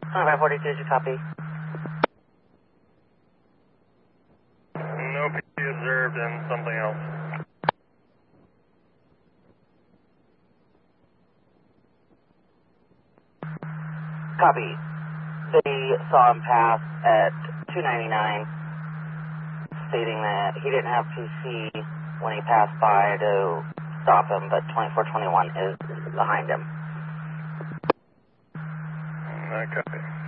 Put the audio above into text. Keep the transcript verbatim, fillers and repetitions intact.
twenty-five forty-two, did you copy? No P observed and something else. Copy. They saw him pass at two ninety-nine, stating that he didn't have P C when he passed by to stop him, but twenty-four twenty-one is behind him. Not copy.